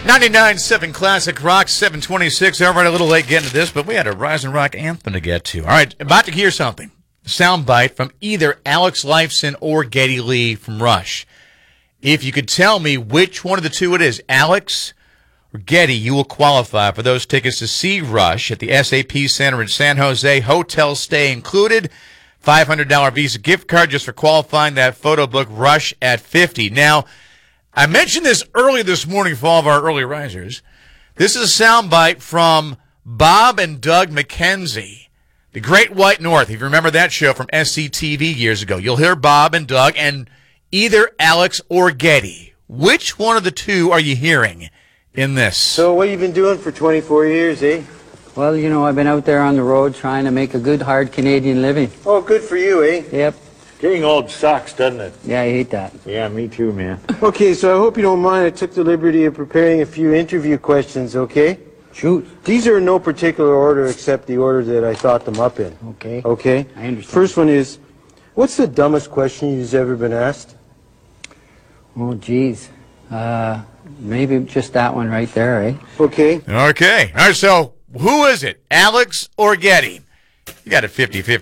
99.7 Classic Rock, 726. Everybody a little late getting to this, but we had a Rise and Rock anthem to get to. All right, about to hear something. Soundbite from either Alex Lifeson or Geddy Lee from Rush. If you could tell me which one of the two it is, Alex or Geddy, you will qualify for those tickets to see Rush at the SAP Center in San Jose, hotel stay included. $500 Visa gift card just for qualifying. That photo book, Rush at 50. Now, I mentioned this early this morning for all of our early risers. This is a soundbite from Bob and Doug McKenzie, The Great White North. If you remember that show from SCTV years ago, you'll hear Bob and Doug and either Alex or Geddy. Which one of the two are you hearing in this? So what have you been doing for 24 years, eh? Well, you know, I've been out there on the road trying to make a good, hard Canadian living. Oh, good for you, eh? Yep. Getting old sucks, doesn't it? Yeah, I hate that. Yeah, me too, man. Okay, so I hope you don't mind. I took the liberty of preparing a few interview questions, okay? Shoot. These are in no particular order except the order that I thought them up in. Okay. Okay? I understand. First one is, what's the dumbest question you've ever been asked? Oh, geez. Maybe just that one right there, eh? Okay. Okay. All right, so who is it, Alex or Geddy? You got a 50-50